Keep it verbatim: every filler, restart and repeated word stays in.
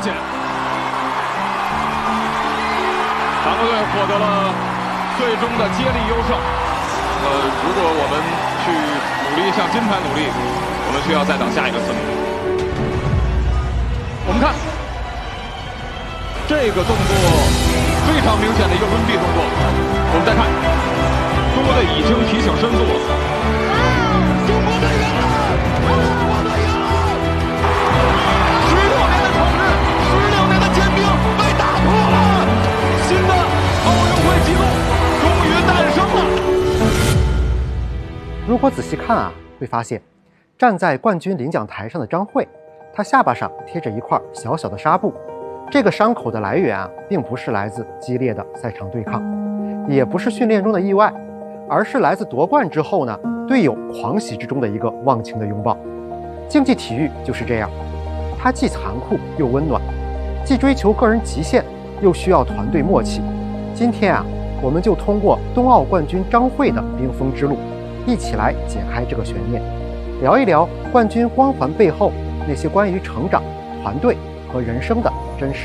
前。韩国队获得了最终的接力优胜。呃，如果我们去努力向金牌努力，我们需要再等下一个字母。我们看这个动作非常明显的一个抡臂动作。我们再看，中国队已经提醒申诉了。中国队赢了！中国队赢了！十六年的统治，十六年的坚冰被打破了，新的奥运会纪录终于诞生了。 如果仔细看啊，会发现站在冠军领奖台上的张慧，她下巴上贴着一块小小的纱布。这个伤口的来源啊，并不是来自激烈的赛场对抗，也不是训练中的意外，而是来自夺冠之后呢，队友狂喜之中的一个忘情的拥抱。竞技体育就是这样，它既残酷又温暖，既追求个人极限，又需要团队默契。今天啊，我们就通过冬奥冠军张慧的冰封之路，一起来解开这个悬念，聊一聊冠军光环背后那些关于成长、团队和人生的真实。